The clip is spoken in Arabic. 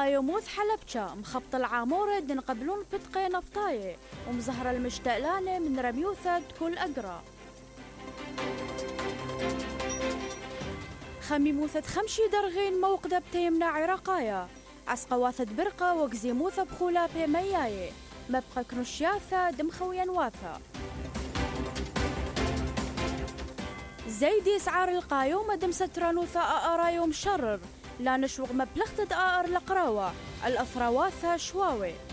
قايموث حلبشة مخبط العامورة دن قبلون بتقي نفطاية ومزهر المشتقلانة من رميوثة كل أقرى خميموثة خمشي درغين موقدة بتيمنا عراقايا عسقواثة برقة وقزيموثة بخولا بيمياية مبقى كنوشياثة دمخويا واثة زيدي اسعار القايومة دمسة رانوثة أرايوم شرر لا نشوغ مبلغتة آر لقراوة الأثرواثة شواوي